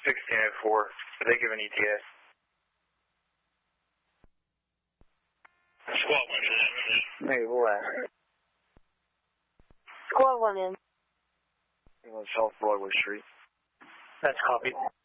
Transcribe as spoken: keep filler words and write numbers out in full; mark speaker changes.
Speaker 1: sixteen oh four. Did they give an E T A?
Speaker 2: Squad one in.
Speaker 3: Hey, what?
Speaker 4: Squad one in.
Speaker 3: South Broadway Street.
Speaker 5: That's copied.